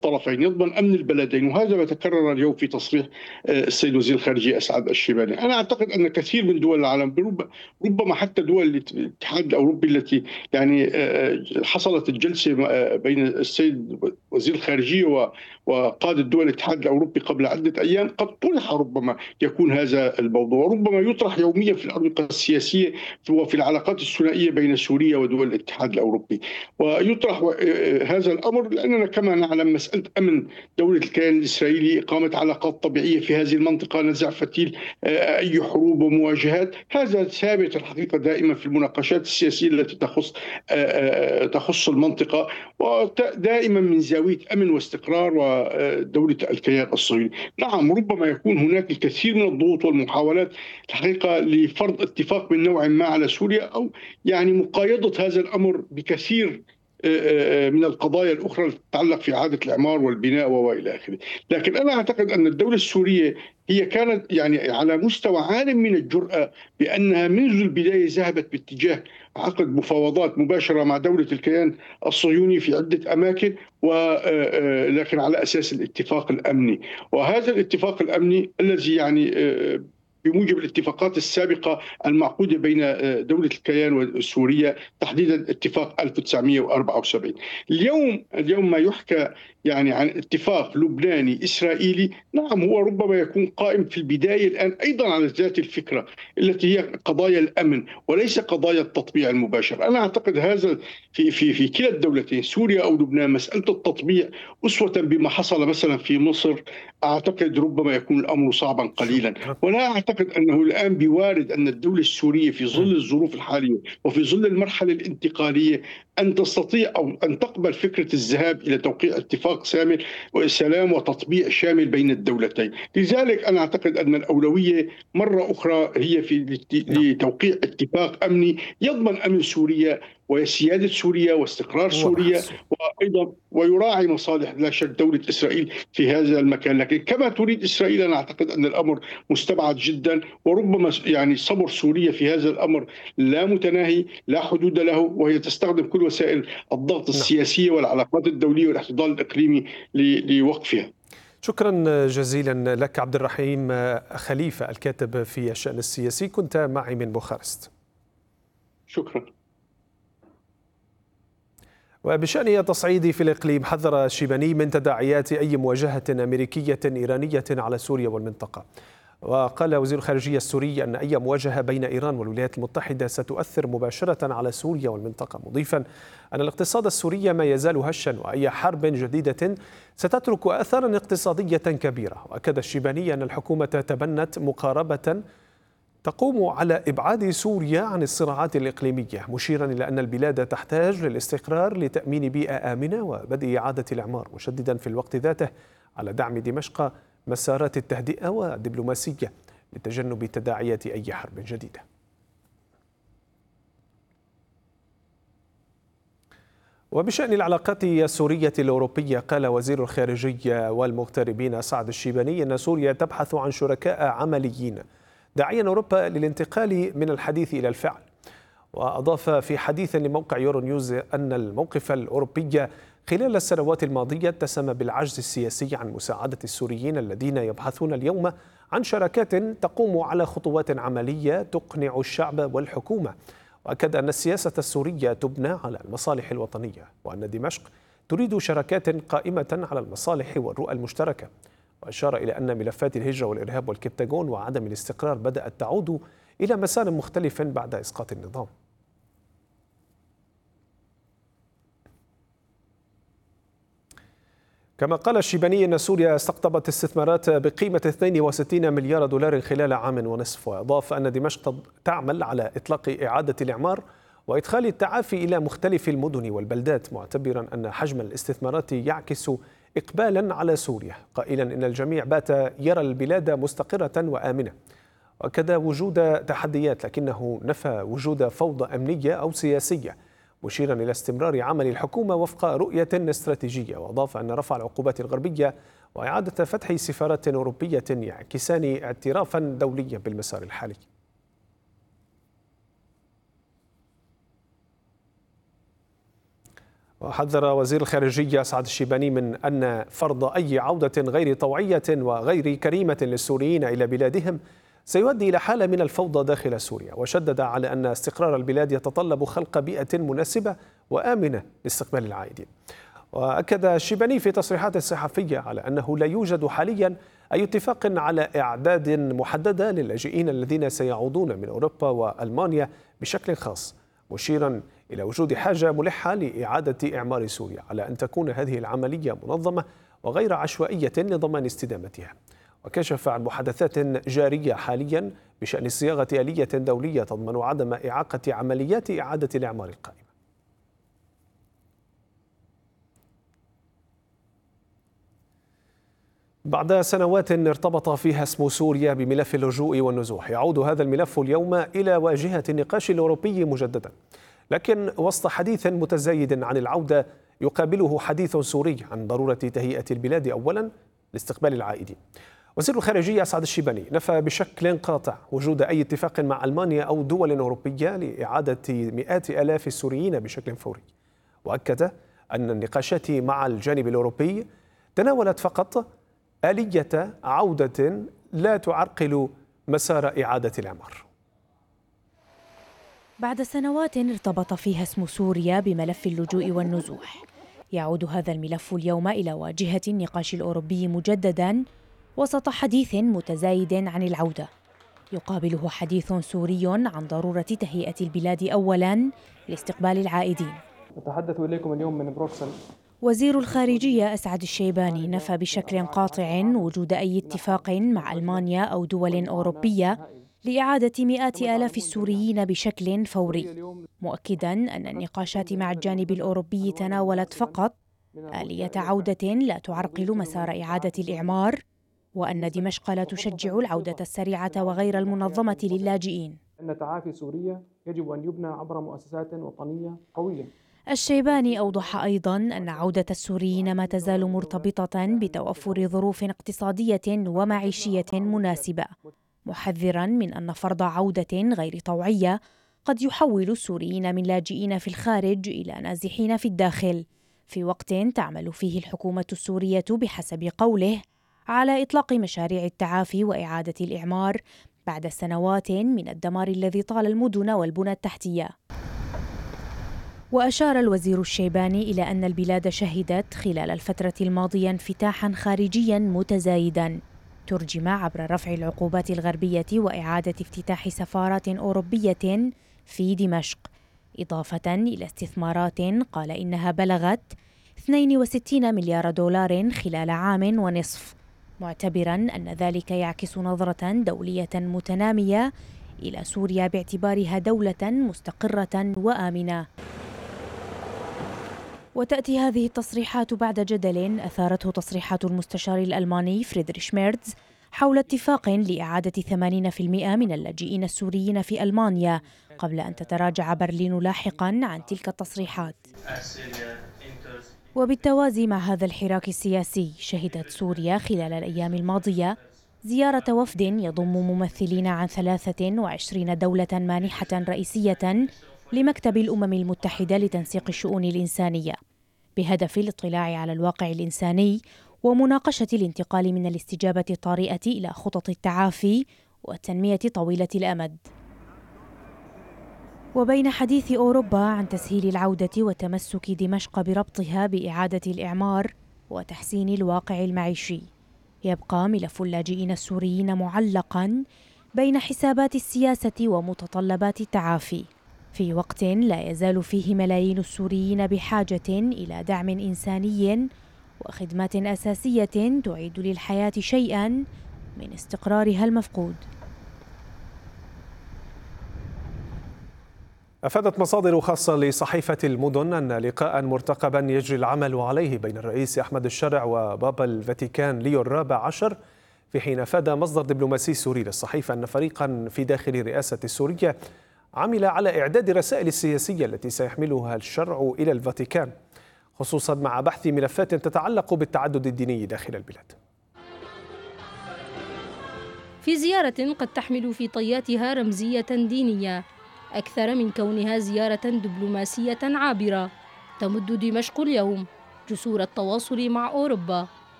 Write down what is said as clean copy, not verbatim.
الطرفين، يضمن أمن البلدين. وهذا ما تكرر اليوم في تصريح السيد وزير الخارجية أسعد الشيباني. أنا أعتقد أن كثير من دول العالم، ربما حتى دول الاتحاد الأوروبي التي يعني حصلت الجلسة بين السيد وزير الخارجية وقادة دول الاتحاد الأوروبي قبل عدة أيام، قد طرح ربما يكون هذا الموضوع، وربما يطرح يوميا في الأروقة السياسية وفي العلاقات الثنائية بين سوريا ودول الاتحاد الأوروبي. ويطرح هذا الأمر لأننا كما نعلم مسألة أمن دولة الكيان الإسرائيلي، إقامة علاقات طبيعية في هذه المنطقة، نزع فتيل أي حروب ومواجهات، هذا ثابت الحقيقة دائما في المناقشات السياسية التي تخص المنطقة، ودائما من زاوية أمن واستقرار ودولة الكيان الصهيوني. نعم، ربما يكون هناك الكثير من الضغوط والمحاولات الحقيقة لفرض اتفاق من نوع ما على سوريا، أو يعني مقايضة هذا الأمر بكثير من القضايا الأخرى التي تتعلق في إعادة الإعمار والبناء وإلى آخره. لكن أنا أعتقد أن الدولة السورية هي كانت يعني على مستوى عال من الجرأة، بأنها منذ البداية ذهبت باتجاه عقد مفاوضات مباشرة مع دولة الكيان الصهيوني في عدة أماكن، ولكن على أساس الاتفاق الأمني. وهذا الاتفاق الأمني الذي يعني بموجب الاتفاقات السابقة المعقودة بين دولة الكيان والسورية، تحديدا اتفاق 1974. اليوم ما يحكى يعني عن اتفاق لبناني إسرائيلي، نعم هو ربما يكون قائم في البداية الآن أيضا على ذات الفكرة التي هي قضايا الأمن وليس قضايا التطبيع المباشر. أنا أعتقد هذا في كلا الدولتين سوريا أو لبنان، مسألة التطبيع أسوة بما حصل مثلا في مصر، أعتقد ربما يكون الأمر صعبا قليلا. ولا أعتقد أنه الآن بوارد أن الدولة السورية في ظل الظروف الحالية وفي ظل المرحلة الانتقالية أن تستطيع أو أن تقبل فكرة الذهاب إلى توقيع اتفاق سلام وتطبيع شامل بين الدولتين. لذلك أنا أعتقد أن الأولوية مرة أخرى هي لتوقيع اتفاق أمني يضمن أمن سوريا وسيادة سوريا واستقرار سوريا، وأيضا ويراعي مصالح لا شك دولة إسرائيل في هذا المكان. لكن كما تريد إسرائيل أنا أعتقد أن الأمر مستبعد جدا، وربما يعني صبر سوريا في هذا الأمر لا متناهي لا حدود له، وهي تستخدم كل وسائل الضغط السياسية والعلاقات الدولية والاحتضان الإقليمي لوقفها. شكرا جزيلا لك عبد الرحيم خليفة، الكاتب في الشأن السياسي، كنت معي من بوخارست. شكرا. وبشأن التصعيد في الإقليم، حذر الشيباني من تداعيات أي مواجهة أمريكية إيرانية على سوريا والمنطقة. وقال وزير الخارجية السوري أن أي مواجهة بين إيران والولايات المتحدة ستؤثر مباشرة على سوريا والمنطقة، مضيفا أن الاقتصاد السوري ما يزال هشا، وأي حرب جديدة ستترك أثارا اقتصادية كبيرة. وأكد الشيباني أن الحكومة تبنت مقاربة تقوم على إبعاد سوريا عن الصراعات الإقليمية، مشيرا إلى أن البلاد تحتاج للاستقرار لتأمين بيئة آمنة وبدء إعادة الإعمار، مشددا في الوقت ذاته على دعم دمشق مسارات التهدئة والدبلوماسية لتجنب تداعيات أي حرب جديدة. وبشأن العلاقات السورية الأوروبية، قال وزير الخارجية والمغتربين أسعد الشيباني أن سوريا تبحث عن شركاء عمليين، داعيا أوروبا للانتقال من الحديث إلى الفعل. وأضاف في حديث لموقع يورو نيوز أن الموقف الأوروبي خلال السنوات الماضية اتسم بالعجز السياسي عن مساعدة السوريين الذين يبحثون اليوم عن شراكات تقوم على خطوات عملية تقنع الشعب والحكومة. وأكد أن السياسة السورية تبنى على المصالح الوطنية، وأن دمشق تريد شراكات قائمة على المصالح والرؤى المشتركة. وأشار إلى أن ملفات الهجرة والإرهاب والكبتاغون وعدم الاستقرار بدأت تعود إلى مسار مختلف بعد إسقاط النظام. كما قال الشيباني أن سوريا استقطبت استثمارات بقيمة 62 مليار دولار خلال عام ونصف. وأضاف أن دمشق تعمل على إطلاق إعادة الإعمار وإدخال التعافي إلى مختلف المدن والبلدات، معتبرا أن حجم الاستثمارات يعكس إقبالا على سوريا، قائلا إن الجميع بات يرى البلاد مستقرة وآمنة. وأكد وجود تحديات لكنه نفى وجود فوضى أمنية أو سياسية، مشيرا إلى استمرار عمل الحكومة وفق رؤية استراتيجية. وأضاف أن رفع العقوبات الغربية وإعادة فتح سفارات أوروبية يعكسان اعترافا دوليا بالمسار الحالي. وحذر وزير الخارجية سعد الشيباني من أن فرض أي عودة غير طوعية وغير كريمة للسوريين إلى بلادهم سيؤدي إلى حالة من الفوضى داخل سوريا، وشدد على أن استقرار البلاد يتطلب خلق بيئة مناسبة وآمنة لاستقبال العائدين. وأكد الشيباني في تصريحات صحفية على أنه لا يوجد حاليا أي اتفاق على إعداد محددة للاجئين الذين سيعودون من أوروبا وألمانيا بشكل خاص، مشيرا إلى وجود حاجة ملحة لإعادة إعمار سوريا على أن تكون هذه العملية منظمة وغير عشوائية لضمان استدامتها. وكشف عن محادثات جارية حاليا بشأن صياغة آلية دولية تضمن عدم إعاقة عمليات إعادة الإعمار القائمة. بعد سنوات ارتبط فيها اسم سوريا بملف اللجوء والنزوح، يعود هذا الملف اليوم إلى واجهة النقاش الأوروبي مجددا، لكن وسط حديث متزايد عن العودة يقابله حديث سوري عن ضرورة تهيئة البلاد أولا لاستقبال العائدين. وزير الخارجية سعد الشيباني نفى بشكل قاطع وجود أي اتفاق مع ألمانيا أو دول أوروبية لإعادة مئات آلاف السوريين بشكل فوري، وأكد أن النقاشات مع الجانب الأوروبي تناولت فقط آلية عودة لا تعرقل مسار إعادة الإعمار. بعد سنوات ارتبط فيها اسم سوريا بملف اللجوء والنزوح، يعود هذا الملف اليوم إلى واجهة النقاش الأوروبي مجددا وسط حديث متزايد عن العودة، يقابله حديث سوري عن ضرورة تهيئة البلاد أولا لاستقبال العائدين. أتحدث إليكم اليوم من بروكسل. وزير الخارجية أسعد الشيباني نفى بشكل قاطع وجود أي اتفاق مع ألمانيا أو دول أوروبية لإعادة مئات آلاف السوريين بشكل فوري، مؤكداً أن النقاشات مع الجانب الأوروبي تناولت فقط آلية عودة لا تعرقل مسار إعادة الإعمار، وأن دمشق لا تشجع العودة السريعة وغير المنظمة للاجئين. أن تعافي سوريا يجب أن يبنى عبر مؤسسات وطنية قوية. الشيباني أوضح أيضاً أن عودة السوريين ما تزال مرتبطة بتوفر ظروف اقتصادية ومعيشية مناسبة، محذراً من أن فرض عودة غير طوعية قد يحول السوريين من لاجئين في الخارج إلى نازحين في الداخل، في وقت تعمل فيه الحكومة السورية بحسب قوله على إطلاق مشاريع التعافي وإعادة الإعمار بعد سنوات من الدمار الذي طال المدن والبنى التحتية. وأشار الوزير الشيباني إلى أن البلاد شهدت خلال الفترة الماضية انفتاحاً خارجياً متزايداً ترجم عبر رفع العقوبات الغربية وإعادة افتتاح سفارات أوروبية في دمشق، إضافة إلى استثمارات قال إنها بلغت 62 مليار دولار خلال عام ونصف، معتبراً أن ذلك يعكس نظرة دولية متنامية إلى سوريا باعتبارها دولة مستقرة وآمنة. وتأتي هذه التصريحات بعد جدل أثارته تصريحات المستشار الألماني فريدريش ميرتز حول اتفاق لإعادة 80% من اللاجئين السوريين في ألمانيا، قبل أن تتراجع برلين لاحقاً عن تلك التصريحات. وبالتوازي مع هذا الحراك السياسي، شهدت سوريا خلال الأيام الماضية زيارة وفد يضم ممثلين عن 23 دولة مانحة رئيسية لمكتب الأمم المتحدة لتنسيق الشؤون الإنسانية، بهدف الاطلاع على الواقع الإنساني ومناقشة الانتقال من الاستجابة الطارئة إلى خطط التعافي والتنمية طويلة الأمد. وبين حديث أوروبا عن تسهيل العودة وتمسك دمشق بربطها بإعادة الإعمار وتحسين الواقع المعيشي، يبقى ملف اللاجئين السوريين معلقاً بين حسابات السياسة ومتطلبات التعافي، في وقت لا يزال فيه ملايين السوريين بحاجة إلى دعم إنساني وخدمات أساسية تعيد للحياة شيئاً من استقرارها المفقود. أفادت مصادر خاصة لصحيفة المدن أن لقاء مرتقبا يجري العمل عليه بين الرئيس أحمد الشرع وبابا الفاتيكان ليو الرابع عشر، في حين أفاد مصدر دبلوماسي سوري للصحيفة أن فريقا في داخل الرئاسة السورية عمل على إعداد الرسائل السياسية التي سيحملها الشرع إلى الفاتيكان، خصوصا مع بحث ملفات تتعلق بالتعدد الديني داخل البلاد. في زيارة قد تحمل في طياتها رمزية دينية أكثر من كونها زيارة دبلوماسية عابرة، تمد دمشق اليوم جسور التواصل مع أوروبا